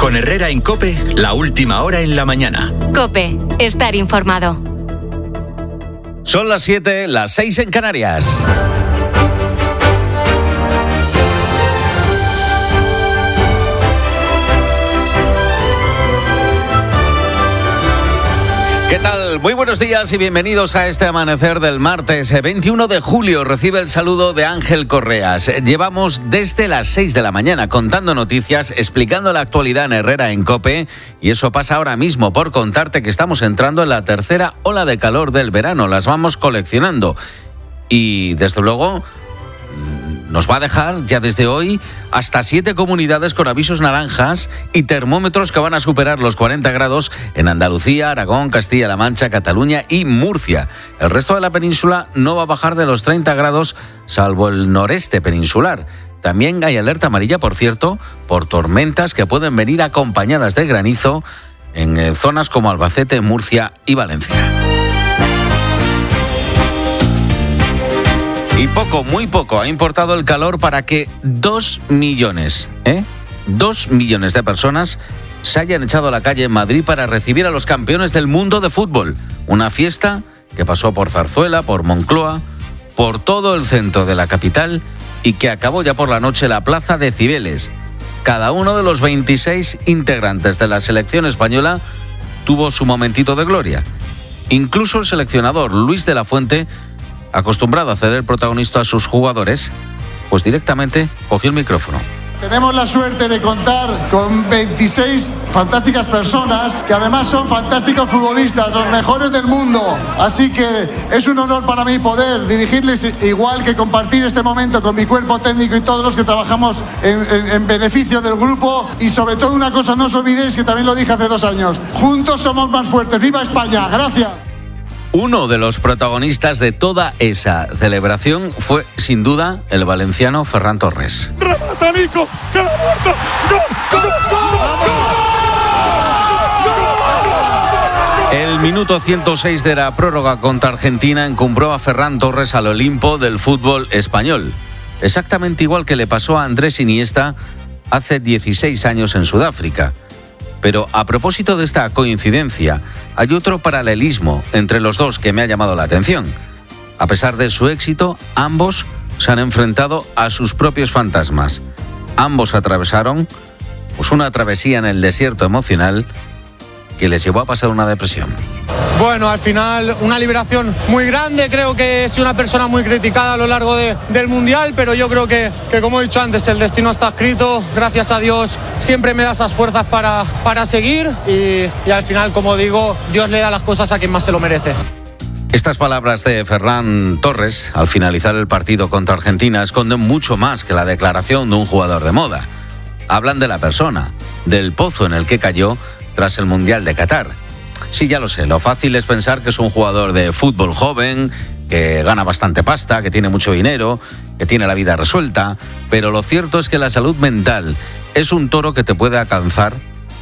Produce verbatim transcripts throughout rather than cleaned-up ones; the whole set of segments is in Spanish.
Con Herrera en COPE, la última hora en la mañana. COPE, estar informado. Son las siete, las seis en Canarias. ¿Qué tal? Muy buenos días y bienvenidos a este amanecer del martes veintiuno de julio. Recibe el saludo de Ángel Correas. Llevamos desde las seis de la mañana contando noticias, explicando la actualidad en Herrera en COPE, y eso pasa ahora mismo por contarte que estamos entrando en la tercera ola de calor del verano. Las vamos coleccionando y desde luego nos va a dejar ya desde hoy hasta siete comunidades con avisos naranjas y termómetros que van a superar los cuarenta grados en Andalucía, Aragón, Castilla-La Mancha, Cataluña y Murcia. El resto de la península no va a bajar de los treinta grados, salvo el noreste peninsular. También hay alerta amarilla, por cierto, por tormentas que pueden venir acompañadas de granizo en zonas como Albacete, Murcia y Valencia. Y poco, muy poco, ha importado el calor para que dos millones, ¿eh? Dos millones de personas se hayan echado a la calle en Madrid para recibir a los campeones del mundo de fútbol. Una fiesta que pasó por Zarzuela, por Moncloa, por todo el centro de la capital y que acabó ya por la noche en la plaza de Cibeles. Cada uno de los veintiséis integrantes de la selección española tuvo su momentito de gloria. Incluso el seleccionador Luis de la Fuente, acostumbrado a ceder protagonismo a sus jugadores, pues directamente cogió el micrófono. Tenemos la suerte de contar con veintiséis fantásticas personas que además son fantásticos futbolistas, los mejores del mundo. Así que es un honor para mí poder dirigirles, igual que compartir este momento con mi cuerpo técnico y todos los que trabajamos en, en, en beneficio del grupo. Y sobre todo una cosa, no os olvidéis que también lo dije hace dos años, juntos somos más fuertes. ¡Viva España! ¡Gracias! Uno de los protagonistas de toda esa celebración fue, sin duda, el valenciano Ferran Torres. ¡Remata, Nico! ¡Que la muerto! ¡Gol! ¡Gol! ¡Gol! El minuto ciento seis de la prórroga contra Argentina encumbró a Ferran Torres al Olimpo del fútbol español. Exactamente igual que le pasó a Andrés Iniesta hace dieciséis años en Sudáfrica. Pero a propósito de esta coincidencia, hay otro paralelismo entre los dos que me ha llamado la atención. A pesar de su éxito, ambos se han enfrentado a sus propios fantasmas. Ambos atravesaron pues, una travesía en el desierto emocional que les llevó a pasar una depresión. Bueno, al final una liberación muy grande. Creo que he sido una persona muy criticada a lo largo de, del Mundial, pero yo creo que, que, como he dicho antes, el destino está escrito. Gracias a Dios siempre me da esas fuerzas para, para seguir y, y al final, como digo, Dios le da las cosas a quien más se lo merece. Estas palabras de Ferran Torres al finalizar el partido contra Argentina esconden mucho más que la declaración de un jugador de moda. Hablan de la persona, del pozo en el que cayó tras el Mundial de Qatar. Sí, ya lo sé, lo fácil es pensar que es un jugador de fútbol joven, que gana bastante pasta, que tiene mucho dinero, que tiene la vida resuelta, pero lo cierto es que la salud mental es un toro que te puede alcanzar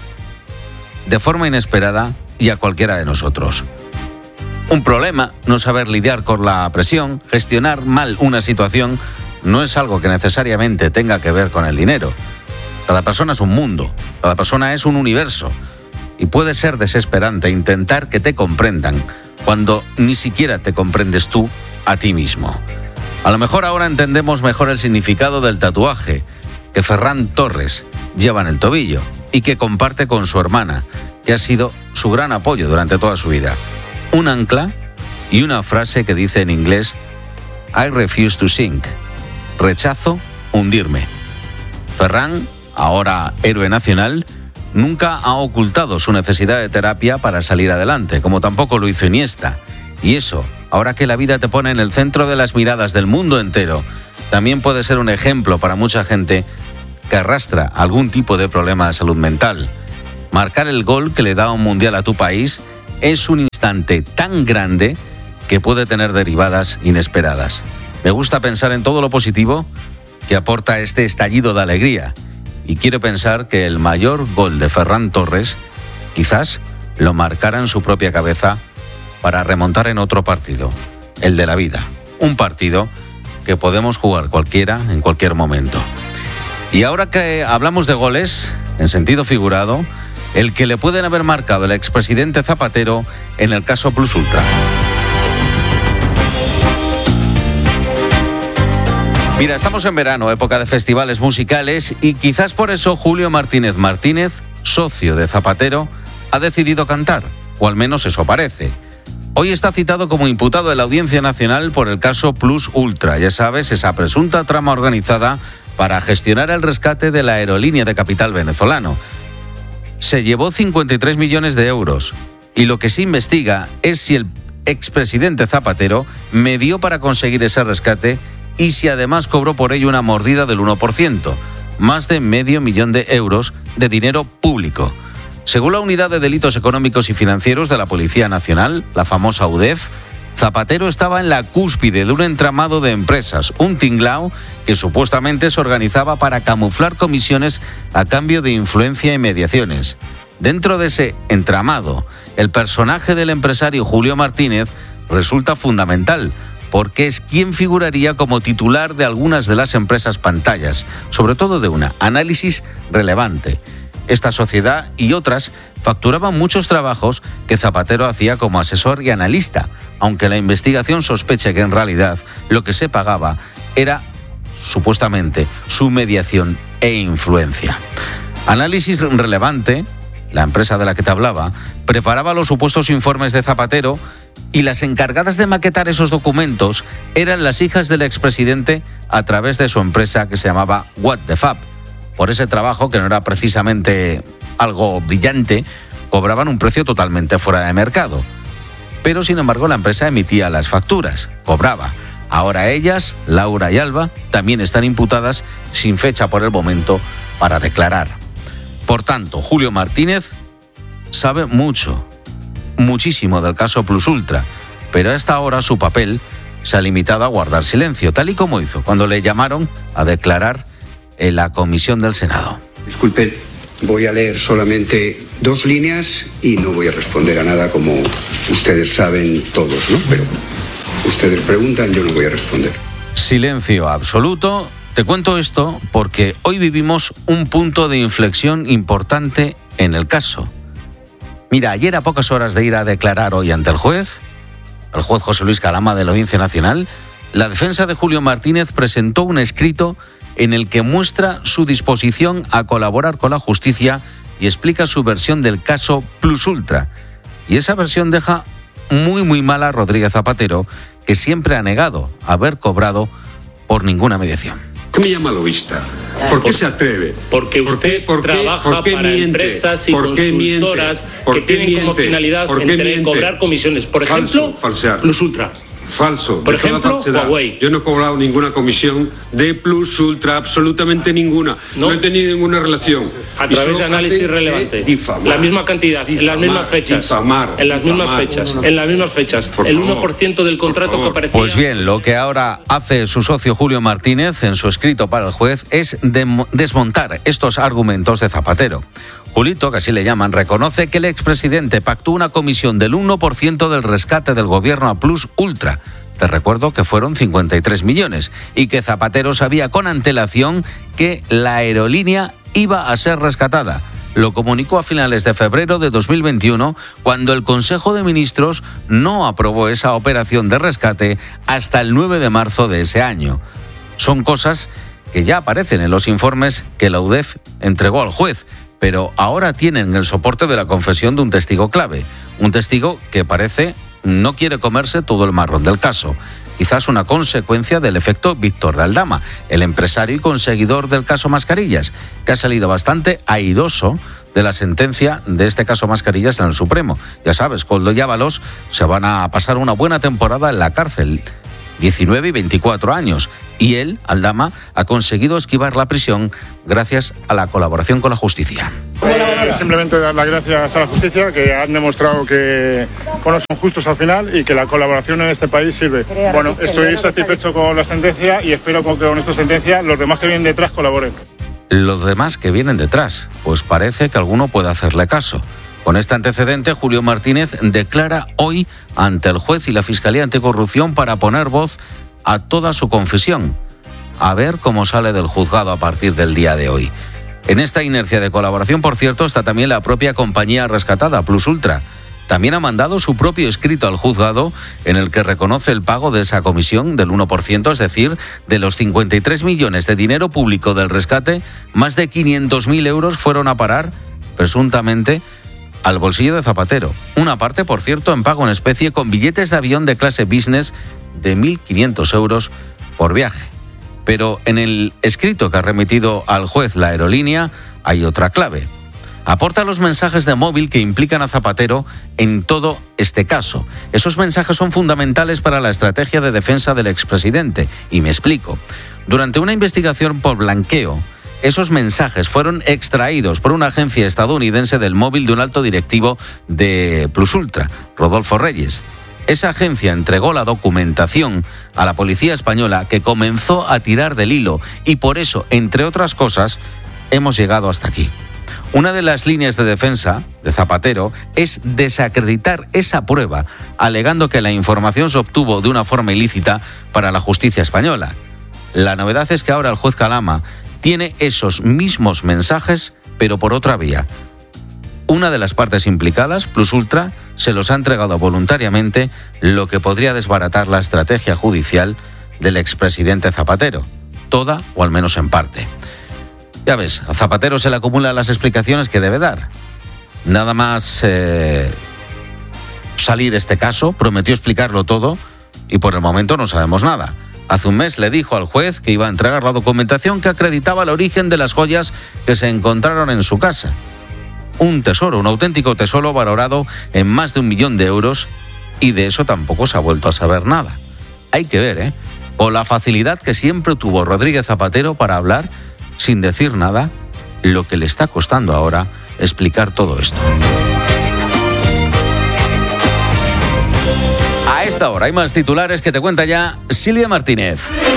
de forma inesperada y a cualquiera de nosotros. Un problema, no saber lidiar con la presión, gestionar mal una situación, no es algo que necesariamente tenga que ver con el dinero. Cada persona es un mundo, cada persona es un universo. Y puede ser desesperante intentar que te comprendan cuando ni siquiera te comprendes tú a ti mismo. A lo mejor ahora entendemos mejor el significado del tatuaje que Ferran Torres lleva en el tobillo y que comparte con su hermana, que ha sido su gran apoyo durante toda su vida. Un ancla y una frase que dice en inglés: I refuse to sink. Rechazo hundirme. Ferran, ahora héroe nacional, nunca ha ocultado su necesidad de terapia para salir adelante, como tampoco lo hizo Iniesta. Y eso, ahora que la vida te pone en el centro de las miradas del mundo entero, también puede ser un ejemplo para mucha gente que arrastra algún tipo de problema de salud mental. Marcar el gol que le da un mundial a tu país es un instante tan grande que puede tener derivadas inesperadas. Me gusta pensar en todo lo positivo que aporta este estallido de alegría. Y quiero pensar que el mayor gol de Ferran Torres quizás lo marcara en su propia cabeza para remontar en otro partido, el de la vida. Un partido que podemos jugar cualquiera en cualquier momento. Y ahora que hablamos de goles, en sentido figurado, el que le pueden haber marcado el expresidente Zapatero en el caso Plus Ultra. Mira, estamos en verano, época de festivales musicales, y quizás por eso Julio Martínez Martínez, socio de Zapatero, ha decidido cantar, o al menos eso parece. Hoy está citado como imputado de la Audiencia Nacional por el caso Plus Ultra, ya sabes, esa presunta trama organizada para gestionar el rescate de la aerolínea de capital venezolano. Se llevó cincuenta y tres millones de euros, y lo que se investiga es si el expresidente Zapatero medió para conseguir ese rescate y si además cobró por ello una mordida del uno por ciento, más de medio millón de euros de dinero público. Según la Unidad de Delitos Económicos y Financieros de la Policía Nacional, la famosa U D E F, Zapatero estaba en la cúspide de un entramado de empresas, un tinglao que supuestamente se organizaba para camuflar comisiones a cambio de influencia y mediaciones. Dentro de ese entramado, el personaje del empresario Julio Martínez resulta fundamental, porque es quien figuraría como titular de algunas de las empresas pantallas, sobre todo de una, Análisis Relevante. Esta sociedad y otras facturaban muchos trabajos que Zapatero hacía como asesor y analista, aunque la investigación sospecha que en realidad lo que se pagaba era, supuestamente, su mediación e influencia. Análisis Relevante, la empresa de la que te hablaba, preparaba los supuestos informes de Zapatero, y las encargadas de maquetar esos documentos eran las hijas del expresidente a través de su empresa que se llamaba What the Fab. Por ese trabajo, que no era precisamente algo brillante, cobraban un precio totalmente fuera de mercado. Pero, sin embargo, la empresa emitía las facturas, cobraba. Ahora ellas, Laura y Alba, también están imputadas sin fecha por el momento para declarar. Por tanto, Julio Martínez sabe mucho, muchísimo del caso Plus Ultra, pero a esta hora su papel se ha limitado a guardar silencio, tal y como hizo cuando le llamaron a declarar en la comisión del Senado. Disculpen, voy a leer solamente dos líneas y no voy a responder a nada, como ustedes saben todos, ¿no? Pero ustedes preguntan, yo no voy a responder. Silencio absoluto. Te cuento esto porque hoy vivimos un punto de inflexión importante en el caso. Mira, ayer, a pocas horas de ir a declarar hoy ante el juez, el juez José Luis Calama de la Audiencia Nacional, la defensa de Julio Martínez presentó un escrito en el que muestra su disposición a colaborar con la justicia y explica su versión del caso Plus Ultra. Y esa versión deja muy muy mal a Rodríguez Zapatero, que siempre ha negado haber cobrado por ninguna mediación. ¿Qué me llama lobista? ¿Por qué se atreve? Porque usted ¿Por qué, por trabaja qué, por qué para miente? empresas y ¿Por qué consultoras ¿Por que qué tienen miente? como finalidad ¿Por qué entre miente? cobrar comisiones. Por Falso, ejemplo, falsear. Plus Ultra. Falso. Por de toda ejemplo, falsedad. Huawei. Yo no he cobrado ninguna comisión de Plus Ultra, absolutamente ninguna. No, no he tenido ninguna relación. A través de Análisis Relevante. Difamar, la misma cantidad, difamar, en las mismas fechas. Difamar, en las difamar, mismas fechas. no, no. En las mismas fechas. Por el favor, uno por ciento del contrato que aparecía. Pues bien, lo que ahora hace su socio Julio Martínez en su escrito para el juez es dem- desmontar estos argumentos de Zapatero. Julito, que así le llaman, reconoce que el expresidente pactó una comisión del uno por ciento del rescate del gobierno a Plus Ultra. Te recuerdo que fueron cincuenta y tres millones y que Zapatero sabía con antelación que la aerolínea iba a ser rescatada. Lo comunicó a finales de febrero de dos mil veintiuno, cuando el Consejo de Ministros no aprobó esa operación de rescate hasta el nueve de marzo de ese año. Son cosas que ya aparecen en los informes que la U D E F entregó al juez, pero ahora tienen el soporte de la confesión de un testigo clave, un testigo que parece no quiere comerse todo el marrón del caso. Quizás una consecuencia del efecto Víctor de Aldama, el empresario y conseguidor del caso Mascarillas, que ha salido bastante airoso de la sentencia de este caso Mascarillas en el Supremo. Ya sabes, Koldo y Ábalos se van a pasar una buena temporada en la cárcel, diecinueve y veinticuatro años, y él, Aldama, ha conseguido esquivar la prisión gracias a la colaboración con la justicia. Eh, simplemente dar las gracias a la justicia, que han demostrado que bueno, son justos al final y que la colaboración en este país sirve. Bueno, estoy satisfecho con la sentencia y espero que con esta sentencia los demás que vienen detrás colaboren. Los demás que vienen detrás, pues parece que alguno puede hacerle caso. Con este antecedente, Julio Martínez declara hoy ante el juez y la Fiscalía Anticorrupción para poner voz a toda su confesión. A ver cómo sale del juzgado a partir del día de hoy. En esta inercia de colaboración, por cierto, está también la propia compañía rescatada, Plus Ultra. También ha mandado su propio escrito al juzgado en el que reconoce el pago de esa comisión del uno por ciento, es decir, de los cincuenta y tres millones de dinero público del rescate, más de quinientos mil euros fueron a parar, presuntamente, al bolsillo de Zapatero. Una parte, por cierto, en pago en especie con billetes de avión de clase business de mil quinientos euros por viaje. Pero en el escrito que ha remitido al juez la aerolínea hay otra clave. Aporta los mensajes de móvil que implican a Zapatero en todo este caso. Esos mensajes son fundamentales para la estrategia de defensa del expresidente. Y me explico. Durante una investigación por blanqueo, esos mensajes fueron extraídos por una agencia estadounidense del móvil de un alto directivo de Plus Ultra, Rodolfo Reyes. Esa agencia entregó la documentación a la policía española, que comenzó a tirar del hilo, y por eso, entre otras cosas, hemos llegado hasta aquí. Una de las líneas de defensa de Zapatero es desacreditar esa prueba, alegando que la información se obtuvo de una forma ilícita para la justicia española. La novedad es que ahora el juez Calama tiene esos mismos mensajes, pero por otra vía. Una de las partes implicadas, Plus Ultra, se los ha entregado voluntariamente, lo que podría desbaratar la estrategia judicial del expresidente Zapatero, toda o al menos en parte. Ya ves, a Zapatero se le acumulan las explicaciones que debe dar. Nada más eh, salir este caso, prometió explicarlo todo y por el momento no sabemos nada. Hace un mes le dijo al juez que iba a entregar la documentación que acreditaba el origen de las joyas que se encontraron en su casa. Un tesoro, un auténtico tesoro valorado en más de un millón de euros, y de eso tampoco se ha vuelto a saber nada. Hay que ver, ¿eh? Con la facilidad que siempre tuvo Rodríguez Zapatero para hablar sin decir nada, lo que le está costando ahora explicar todo esto. A esta hora hay más titulares que te cuenta ya Silvia Martínez.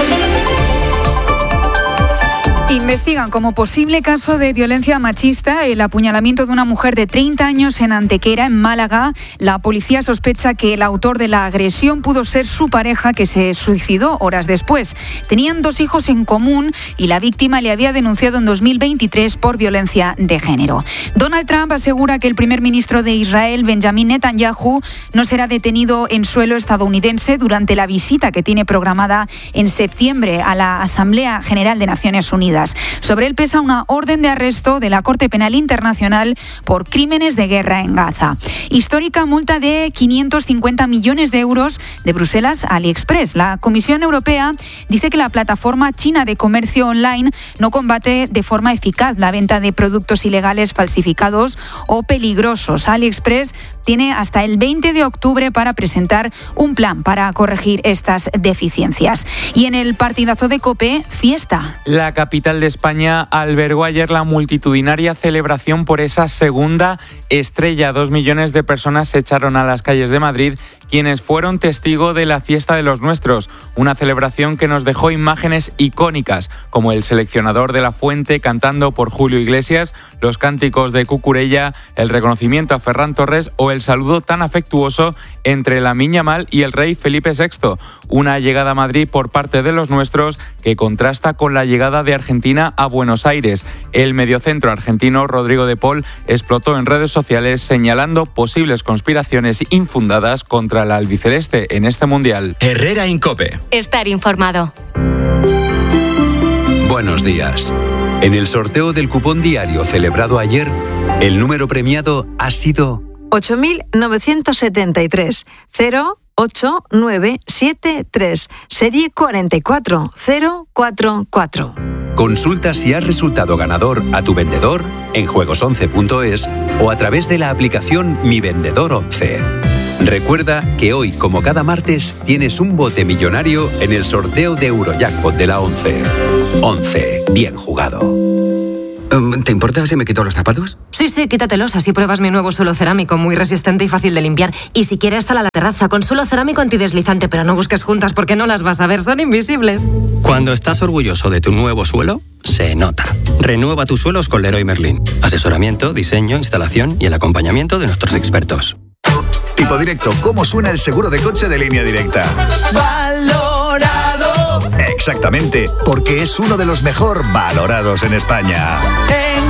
Investigan como posible caso de violencia machista el apuñalamiento de una mujer de treinta años en Antequera, en Málaga. La policía sospecha que el autor de la agresión pudo ser su pareja, que se suicidó horas después. Tenían dos hijos en común y la víctima le había denunciado en dos mil veintitrés por violencia de género. Donald Trump asegura que el primer ministro de Israel, Benjamin Netanyahu, no será detenido en suelo estadounidense durante la visita que tiene programada en septiembre a la Asamblea General de Naciones Unidas. Sobre él pesa una orden de arresto de la Corte Penal Internacional por crímenes de guerra en Gaza. Histórica multa de quinientos cincuenta millones de euros de Bruselas a AliExpress. La Comisión Europea dice que la plataforma china de comercio online no combate de forma eficaz la venta de productos ilegales, falsificados o peligrosos. AliExpress tiene hasta el veinte de octubre para presentar un plan para corregir estas deficiencias. Y en el partidazo de COPE, fiesta. La capital de España albergó ayer la multitudinaria celebración por esa segunda estrella. Dos millones de personas se echaron a las calles de Madrid, quienes fueron testigo de la fiesta de los nuestros, una celebración que nos dejó imágenes icónicas, como el seleccionador de la Fuente cantando por Julio Iglesias, los cánticos de Cucurella, el reconocimiento a Ferran Torres o el saludo tan afectuoso entre Lamine Yamal y el rey Felipe sexto. Una llegada a Madrid por parte de los nuestros que contrasta con la llegada de Argentina a Buenos Aires. El mediocentro argentino Rodrigo de Paul explotó en redes sociales señalando posibles conspiraciones infundadas contra la albiceleste en este mundial. Herrera en COPE. Estar informado. Buenos días. En el sorteo del cupón diario celebrado ayer, el número premiado ha sido ocho mil novecientos setenta y tres, cero ocho nueve siete tres, serie cuatro cuatro cero cuatro cuatro. Consulta si has resultado ganador a tu vendedor en juegos once punto es o a través de la aplicación Mi Vendedor once. Recuerda que hoy, como cada martes, tienes un bote millonario en el sorteo de Eurojackpot de la once. once. Bien jugado. ¿Te importa si me quito los zapatos? Sí, sí, quítatelos, así pruebas mi nuevo suelo cerámico, muy resistente y fácil de limpiar. Y si quieres, hasta la terraza, con suelo cerámico antideslizante, pero no busques juntas porque no las vas a ver, son invisibles. Cuando estás orgulloso de tu nuevo suelo, se nota. Renueva tus suelos con Leroy Merlin. Asesoramiento, diseño, instalación y el acompañamiento de nuestros expertos. Tipo Directo, ¿cómo suena el seguro de coche de Línea Directa? ¡Valorado! Exactamente, porque es uno de los mejor valorados en España. En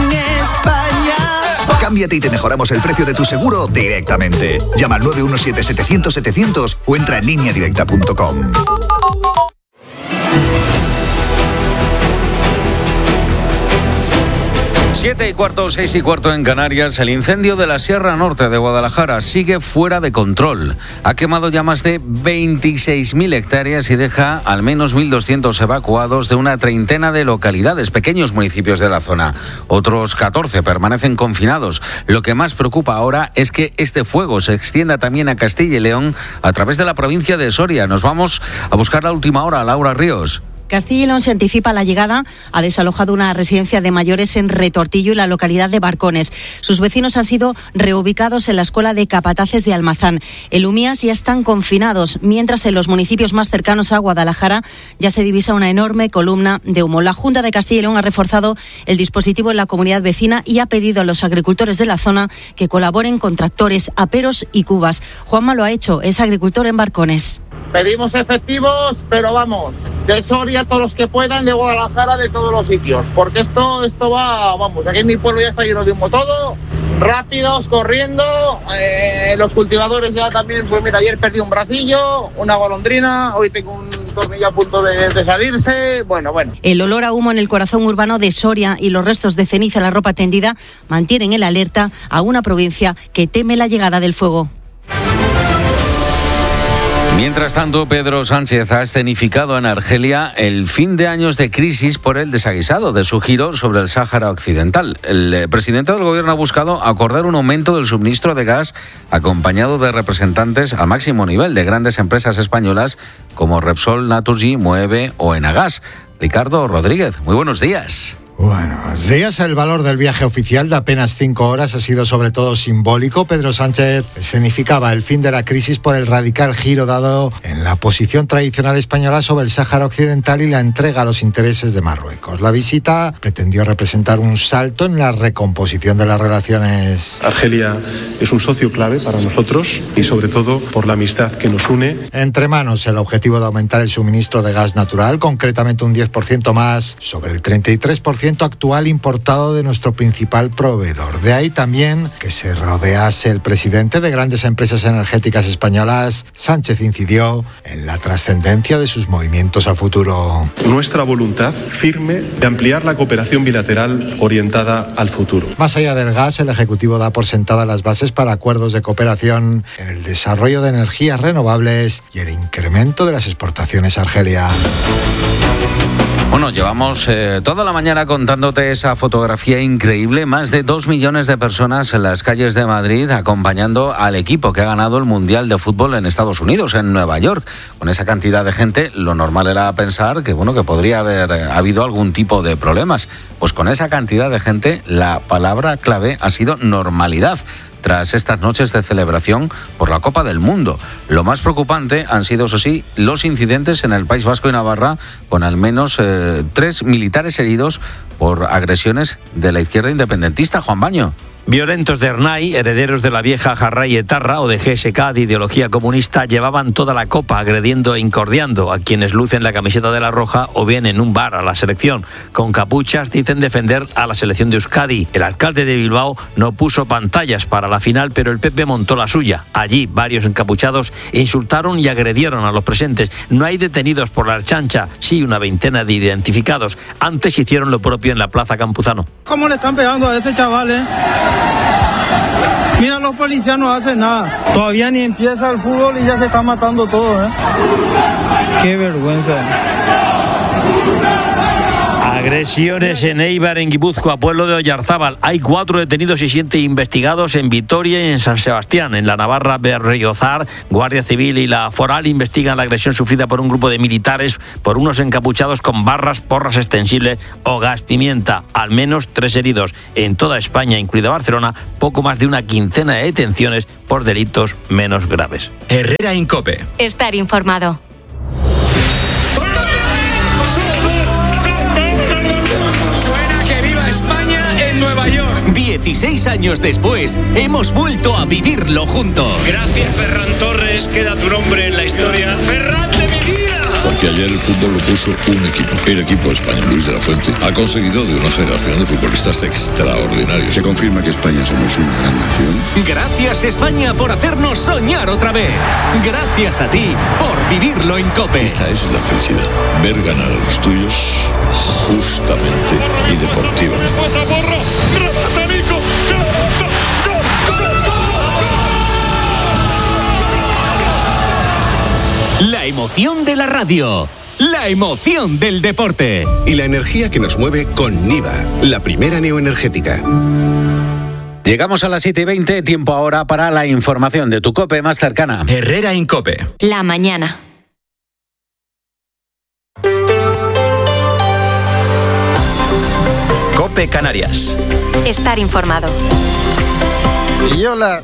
Cámbiate y te mejoramos el precio de tu seguro directamente. Llama al nueve uno siete setecientos setecientos o entra en línea directa punto com. Siete y cuarto, seis y cuarto en Canarias. El incendio de la Sierra Norte de Guadalajara sigue fuera de control. Ha quemado ya más de veintiséis mil hectáreas y deja al menos mil doscientos evacuados de una treintena de localidades, pequeños municipios de la zona. Otros catorce permanecen confinados. Lo que más preocupa ahora es que este fuego se extienda también a Castilla y León a través de la provincia de Soria. Nos vamos a buscar la última hora. Laura Ríos. Castilla y León se anticipa la llegada. Ha desalojado una residencia de mayores en Retortillo y la localidad de Barcones. Sus vecinos han sido reubicados en la escuela de Capataces de Almazán. En Umías ya están confinados, mientras en los municipios más cercanos a Guadalajara ya se divisa una enorme columna de humo. La Junta de Castilla y León ha reforzado el dispositivo en la comunidad vecina y ha pedido a los agricultores de la zona que colaboren con tractores, aperos y cubas. Juanma lo ha hecho, es agricultor en Barcones. Pedimos efectivos, pero vamos, de Soria todos los que puedan, de Guadalajara, de todos los sitios, porque esto esto va, vamos, aquí en mi pueblo ya está lleno de humo todo, rápidos, corriendo, eh, los cultivadores ya también, pues mira, ayer perdí un bracillo, una golondrina, hoy tengo un tornillo a punto de, de salirse, bueno, bueno. El olor a humo en el corazón urbano de Soria y los restos de ceniza en la ropa tendida mantienen el alerta a una provincia que teme la llegada del fuego. Mientras tanto, Pedro Sánchez ha escenificado en Argelia el fin de años de crisis por el desaguisado de su giro sobre el Sáhara Occidental. El presidente del gobierno ha buscado acordar un aumento del suministro de gas acompañado de representantes al máximo nivel de grandes empresas españolas como Repsol, Naturgy, Moeve o Enagas. Ricardo Rodríguez, muy buenos días. Buenos días. El valor del viaje oficial de apenas cinco horas ha sido sobre todo simbólico. Pedro Sánchez escenificaba el fin de la crisis por el radical giro dado en la posición tradicional española sobre el Sáhara Occidental y la entrega a los intereses de Marruecos. La visita pretendió representar un salto en la recomposición de las relaciones. Argelia es un socio clave para nosotros y sobre todo por la amistad que nos une. Entre manos el objetivo de aumentar el suministro de gas natural, concretamente un diez por ciento más sobre el treinta y tres por ciento actual importado de nuestro principal proveedor. De ahí también que se rodease el presidente de grandes empresas energéticas españolas. Sánchez incidió en la trascendencia de sus movimientos a futuro. Nuestra voluntad firme de ampliar la cooperación bilateral orientada al futuro. Más allá del gas, el Ejecutivo da por sentadas las bases para acuerdos de cooperación en el desarrollo de energías renovables y el incremento de las exportaciones a Argelia. Bueno, llevamos eh, toda la mañana contándote esa fotografía increíble. Más de dos millones de personas en las calles de Madrid acompañando al equipo que ha ganado el Mundial de Fútbol en Estados Unidos, en Nueva York. Con esa cantidad de gente, lo normal era pensar que, bueno, que podría haber eh, habido algún tipo de problemas. Pues con esa cantidad de gente, la palabra clave ha sido normalidad. Tras estas noches de celebración por la Copa del Mundo. Lo más preocupante han sido, eso sí, los incidentes en el País Vasco y Navarra, con al menos eh, tres militares heridos por agresiones de la izquierda independentista. Juan Baño. Violentos de Ernai, herederos de la vieja Jarray Etarra o de G S K de ideología comunista, llevaban toda la copa agrediendo e incordiando a quienes lucen la camiseta de la Roja o bien en un bar a la selección. Con capuchas dicen defender a la selección de Euskadi. El alcalde de Bilbao no puso pantallas para la final, pero el P P montó la suya. Allí varios encapuchados insultaron y agredieron a los presentes. No hay detenidos por la Ertzaintza, sí una veintena de identificados. Antes hicieron lo propio en la Plaza Campuzano. ¿Cómo le están pegando a ese chaval, eh? Mira, los policías no hacen nada. Todavía ni empieza el fútbol y ya se está matando todo, ¿eh? Qué vergüenza. Agresiones en Eibar, en Guipúzcoa, pueblo de Oyarzábal. Hay cuatro detenidos y siete investigados en Vitoria y en San Sebastián. En la Navarra, Berriozar, Guardia Civil y la Foral investigan la agresión sufrida por un grupo de militares por unos encapuchados con barras, porras extensibles o gas pimienta. Al menos tres heridos. En toda España, incluida Barcelona, poco más de una quincena de detenciones por delitos menos graves. Herrera en COPE. Estar informado. dieciséis años después, hemos vuelto a vivirlo juntos. Gracias, Ferran Torres. Queda tu nombre en la historia. ¡Ferran de mi vida! que ayer el fútbol lo puso un equipo. El equipo español. Luis de la Fuente ha conseguido de una generación de futbolistas extraordinarios. Se confirma que España somos una gran nación. Gracias, España, por hacernos soñar otra vez. Gracias a ti por vivirlo en COPE. Esta es la felicidad. Ver ganar a los tuyos justamente y deportivamente. La emoción de la radio. La emoción del deporte. Y la energía que nos mueve con Niva, la primera neoenergética. Llegamos a las siete y veinte, tiempo ahora para la información de tu COPE más cercana. Herrera Incope. La mañana. COPE Canarias. Estar informado. Y hola,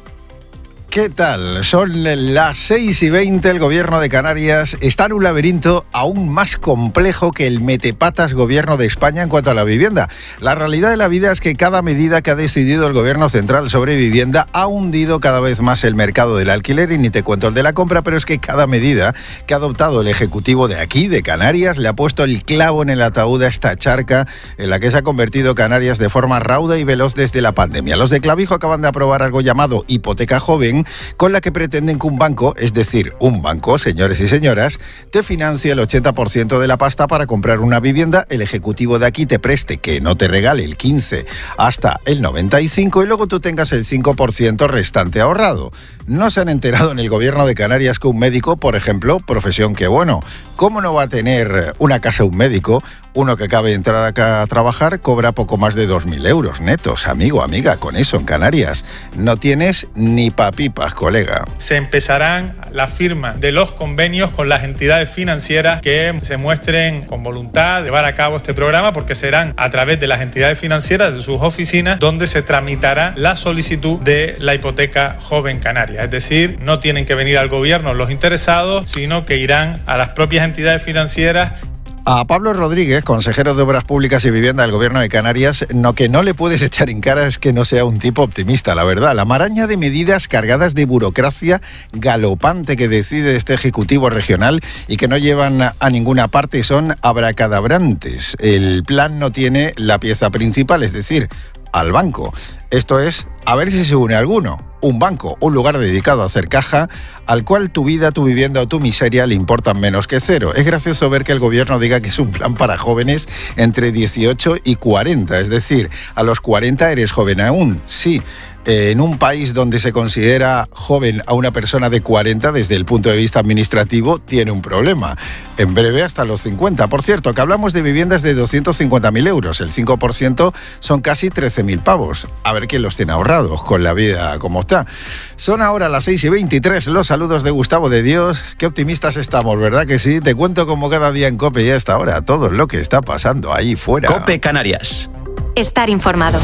¿qué tal? Son las seis y veinte, el gobierno de Canarias está en un laberinto aún más complejo que el metepatas gobierno de España en cuanto a la vivienda. La realidad de la vida es que cada medida que ha decidido el gobierno central sobre vivienda ha hundido cada vez más el mercado del alquiler, y ni te cuento el de la compra, pero es que cada medida que ha adoptado el ejecutivo de aquí, de Canarias, le ha puesto el clavo en el ataúd a esta charca en la que se ha convertido Canarias de forma rauda y veloz desde la pandemia. Los de Clavijo acaban de aprobar algo llamado hipoteca joven, con la que pretenden que un banco, es decir, un banco, señores y señoras, te financie el ochenta por ciento de la pasta para comprar una vivienda, el ejecutivo de aquí te preste, que no te regale el quince hasta el noventa y cinco, y luego tú tengas el cinco por ciento restante ahorrado. No se han enterado en el gobierno de Canarias que un médico, por ejemplo, profesión que bueno, ¿cómo no va a tener una casa un médico? Uno que acabe de entrar acá a trabajar cobra poco más de dos mil euros netos, amigo, amiga, con eso en Canarias no tienes ni pa' pipas, colega. Se empezarán la firma de los convenios con las entidades financieras que se muestren con voluntad de llevar a cabo este programa, porque serán a través de las entidades financieras, de sus oficinas, donde se tramitará la solicitud de la hipoteca joven canaria. Es decir, no tienen que venir al gobierno los interesados, sino que irán a las propias entidades financieras. A Pablo Rodríguez, consejero de Obras Públicas y Vivienda del Gobierno de Canarias, lo que no le puedes echar en cara es que no sea un tipo optimista, la verdad. La maraña de medidas cargadas de burocracia galopante que decide este Ejecutivo regional y que no llevan a ninguna parte son abracadabrantes. El plan no tiene la pieza principal, es decir, al banco. Esto es, a ver si se une alguno. Un banco, un lugar dedicado a hacer caja, al cual tu vida, tu vivienda o tu miseria le importan menos que cero. Es gracioso ver que el gobierno diga que es un plan para jóvenes entre dieciocho y cuarenta, es decir, a los cuarenta eres joven aún, sí. En un país donde se considera joven a una persona de cuarenta desde el punto de vista administrativo, tiene un problema. En breve hasta los cincuenta. Por cierto, que hablamos de viviendas de doscientos cincuenta mil euros. El cinco por ciento son casi trece mil pavos. A ver quién los tiene ahorrados con la vida como está. Son ahora las seis y veintitrés. Los saludos de Gustavo de Dios. Qué optimistas estamos, ¿verdad que sí? Te cuento como cada día en COPE y hasta ahora todo lo que está pasando ahí fuera. COPE Canarias. Estar informado.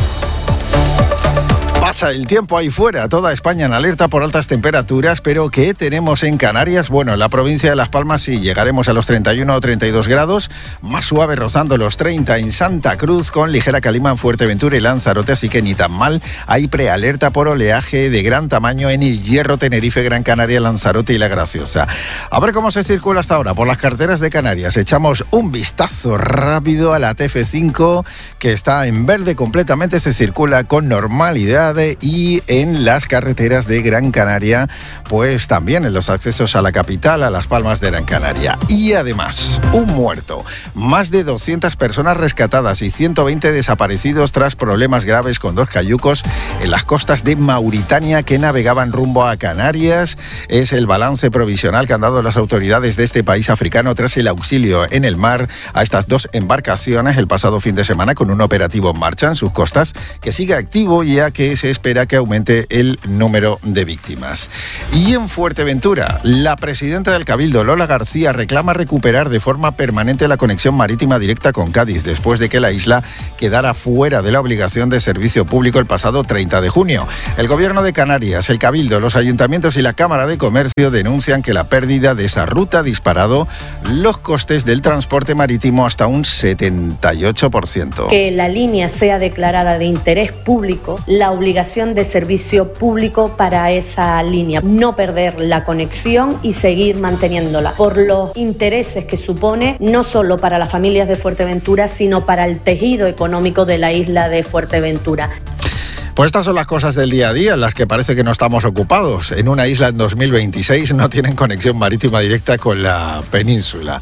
Pasa el tiempo ahí fuera, toda España en alerta por altas temperaturas, pero ¿qué tenemos en Canarias? Bueno, en la provincia de Las Palmas sí, llegaremos a los treinta y uno o treinta y dos grados, más suave rozando los treinta en Santa Cruz, con ligera calima en Fuerteventura y Lanzarote, así que ni tan mal. Hay prealerta por oleaje de gran tamaño en El Hierro, Tenerife, Gran Canaria, Lanzarote y La Graciosa. A ver cómo se circula hasta ahora por las carreteras de Canarias. Echamos un vistazo rápido a la T F cinco, que está en verde completamente, se circula con normalidad. Y en las carreteras de Gran Canaria, pues también en los accesos a la capital, a Las Palmas de Gran Canaria. Y además, un muerto, más de doscientas personas rescatadas y ciento veinte desaparecidos tras problemas graves con dos cayucos en las costas de Mauritania que navegaban rumbo a Canarias. Es el balance provisional que han dado las autoridades de este país africano tras el auxilio en el mar a estas dos embarcaciones el pasado fin de semana, con un operativo en marcha en sus costas que sigue activo, ya que se espera que aumente el número de víctimas. Y en Fuerteventura, la presidenta del Cabildo, Lola García, reclama recuperar de forma permanente la conexión marítima directa con Cádiz, después de que la isla quedara fuera de la obligación de servicio público el pasado treinta de junio. El Gobierno de Canarias, el Cabildo, los ayuntamientos y la Cámara de Comercio denuncian que la pérdida de esa ruta ha disparado los costes del transporte marítimo hasta un setenta y ocho por ciento. Que la línea sea declarada de interés público, la obligación obligación de servicio público para esa línea, no perder la conexión y seguir manteniéndola por los intereses que supone no solo para las familias de Fuerteventura, sino para el tejido económico de la isla de Fuerteventura. Pues estas son las cosas del día a día en las que parece que no estamos ocupados. En una isla en dos mil veintiséis no tienen conexión marítima directa con la península.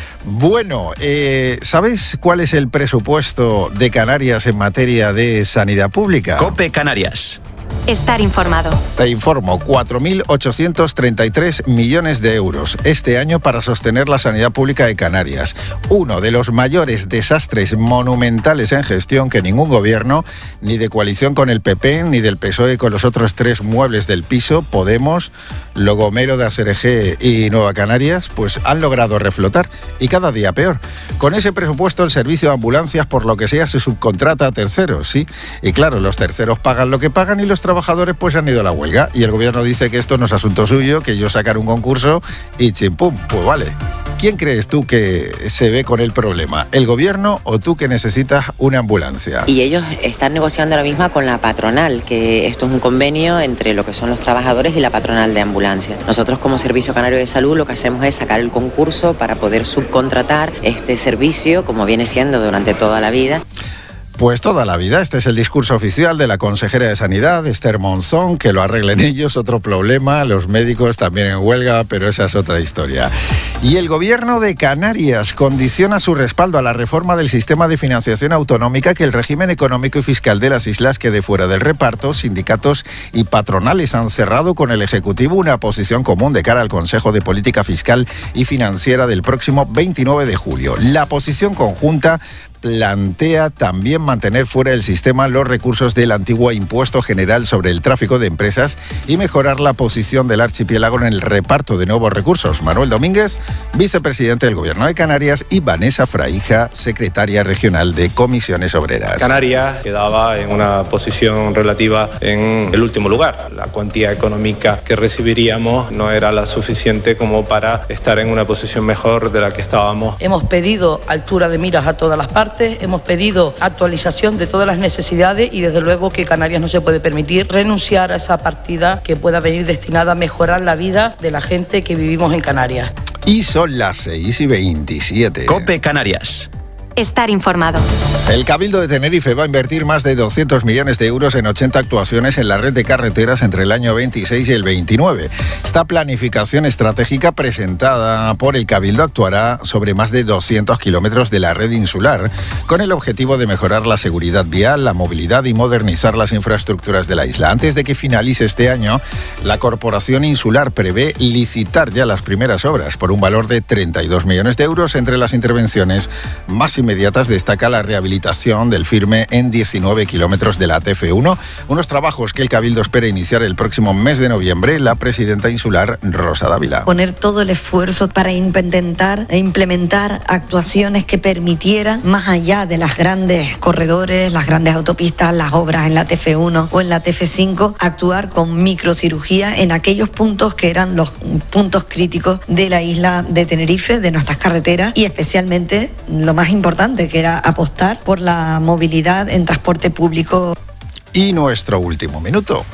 Bueno, eh, ¿sabes cuál es el presupuesto de Canarias en materia de sanidad pública? COPE Canarias. Estar informado. Te informo, cuatro mil ochocientos treinta y tres millones de euros este año para sostener la sanidad pública de Canarias. Uno de los mayores desastres monumentales en gestión que ningún gobierno, ni de coalición con el P P, ni del P S O E con los otros tres muebles del piso, Podemos, Logomero de A S R G y Nueva Canarias, pues han logrado reflotar, y cada día peor. Con ese presupuesto el servicio de ambulancias, por lo que sea, se subcontrata a terceros, ¿sí? Y claro, los terceros pagan lo que pagan y los trabajadores pues han ido a la huelga, y el gobierno dice que esto no es asunto suyo, que ellos sacan un concurso y chimpum, pues vale. ¿Quién crees tú que se ve con el problema? ¿El gobierno o tú que necesitas una ambulancia? Y ellos están negociando ahora mismo con la patronal, que esto es un convenio entre lo que son los trabajadores y la patronal de ambulancia. Nosotros como Servicio Canario de Salud lo que hacemos es sacar el concurso para poder subcontratar este servicio, como viene siendo durante toda la vida. Pues toda la vida. Este es el discurso oficial de la consejera de Sanidad, Esther Monzón, que lo arreglen ellos, otro problema, los médicos también en huelga, pero esa es otra historia. Y el gobierno de Canarias condiciona su respaldo a la reforma del sistema de financiación autonómica que el régimen económico y fiscal de las islas quede fuera del reparto. Sindicatos y patronales han cerrado con el Ejecutivo una posición común de cara al Consejo de Política Fiscal y Financiera del próximo veintinueve de julio. La posición conjunta plantea también mantener fuera del sistema los recursos del antiguo Impuesto General sobre el Tráfico de Empresas y mejorar la posición del archipiélago en el reparto de nuevos recursos. Manuel Domínguez, vicepresidente del Gobierno de Canarias, y Vanessa Fraija, secretaria regional de Comisiones Obreras. Canarias quedaba en una posición relativa en el último lugar. La cuantía económica que recibiríamos no era la suficiente como para estar en una posición mejor de la que estábamos. Hemos pedido altura de miras a todas las partes. Hemos pedido actualización de todas las necesidades y desde luego que Canarias no se puede permitir renunciar a esa partida que pueda venir destinada a mejorar la vida de la gente que vivimos en Canarias. Y son las seis y veintisiete. COPE Canarias. Estar informado. El Cabildo de Tenerife va a invertir más de doscientos millones de euros en ochenta actuaciones en la red de carreteras entre el año veintiséis y el veintinueve. Esta planificación estratégica presentada por el Cabildo actuará sobre más de doscientos kilómetros de la red insular, con el objetivo de mejorar la seguridad vial, la movilidad y modernizar las infraestructuras de la isla. Antes de que finalice este año, la Corporación Insular prevé licitar ya las primeras obras por un valor de treinta y dos millones de euros. Entre las intervenciones más inmediatas destaca la rehabilitación del firme en diecinueve kilómetros de la T F uno, unos trabajos que el Cabildo espera iniciar el próximo mes de noviembre. La presidenta insular, Rosa Dávila. Poner todo el esfuerzo para intentar implementar actuaciones que permitieran, más allá de las grandes corredores, las grandes autopistas, las obras en la T F uno o en la T F cinco, actuar con microcirugía en aquellos puntos que eran los puntos críticos de la isla de Tenerife, de nuestras carreteras, y especialmente lo más importante que era apostar por la movilidad en transporte público. Y nuestro último minuto.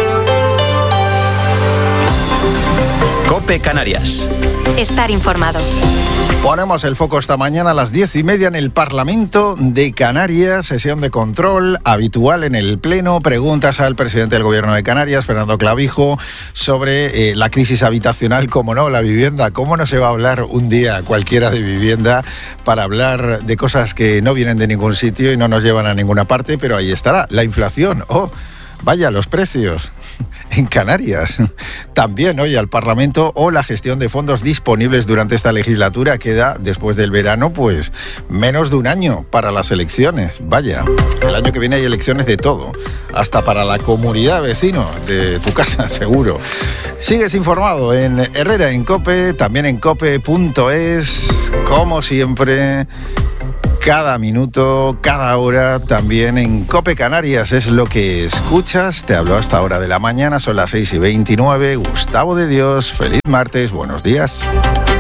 COPE Canarias. Estar informado. Ponemos el foco esta mañana a las diez y media en el Parlamento de Canarias, sesión de control habitual en el Pleno. Preguntas al presidente del Gobierno de Canarias, Fernando Clavijo, sobre eh, la crisis habitacional, cómo no, la vivienda. ¿Cómo no se va a hablar un día cualquiera de vivienda para hablar de cosas que no vienen de ningún sitio y no nos llevan a ninguna parte? Pero ahí estará, la inflación. ¡Oh! Vaya, los precios en Canarias. También hoy al Parlamento o la gestión de fondos disponibles durante esta legislatura. Queda, después del verano, pues menos de un año para las elecciones. Vaya, el año que viene hay elecciones de todo, hasta para la comunidad vecino de tu casa, seguro. Sigues informado en Herrera en COPE, también en cope punto es, como siempre. Cada minuto, cada hora, también en COPE Canarias es lo que escuchas. Te hablo hasta hora de la mañana, son las seis y veintinueve. Gustavo de Dios, feliz martes, buenos días.